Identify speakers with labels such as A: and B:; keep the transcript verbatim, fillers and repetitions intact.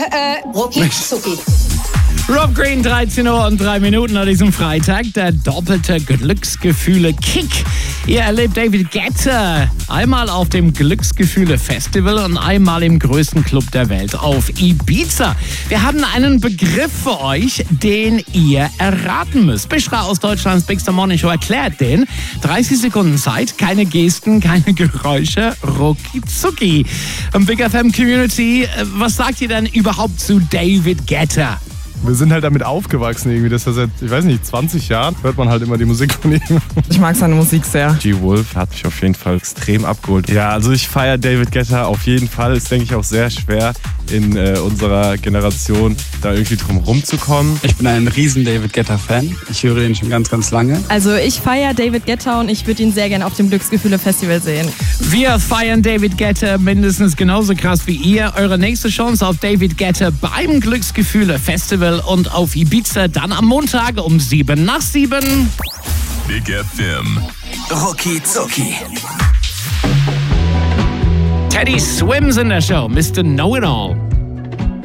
A: äh, Rucki Zucki.
B: Rob Green, dreizehn Uhr und drei Minuten an diesem Freitag. Der doppelte Glücksgefühle-Kick. Ihr erlebt David Guetta einmal auf dem Glücksgefühle-Festival und einmal im größten Club der Welt auf Ibiza. Wir haben einen Begriff für euch, den ihr erraten müsst. Bishra aus Deutschlands Big Star Morning Show erklärt den. dreißig Sekunden Zeit, keine Gesten, keine Geräusche, rucki zucki. Big F M Community, was sagt ihr denn überhaupt zu David Guetta?
C: Wir sind halt damit aufgewachsen irgendwie, dass er seit, ich weiß nicht, zwanzig Jahren hört man halt immer die Musik von ihm.
D: Ich mag seine Musik sehr.
E: G-Wolf hat mich auf jeden Fall extrem abgeholt. Ja, also ich feiere David Guetta auf jeden Fall. Ist, denke ich, auch sehr schwer in äh, unserer Generation da irgendwie drum rumzukommen.
F: Ich bin ein riesen David Guetta-Fan. Ich höre ihn schon ganz, ganz lange.
D: Also ich feiere David Guetta und ich würde ihn sehr gerne auf dem Glücksgefühle-Festival sehen.
B: Wir feiern David Guetta mindestens genauso krass wie ihr. Eure nächste Chance auf David Guetta beim Glücksgefühle-Festival und auf Ibiza dann am Montag um sieben nach sieben.
G: Big F M.
H: Rucki Zucki.
B: Teddy Swims in der Show, Mister Know-It-All.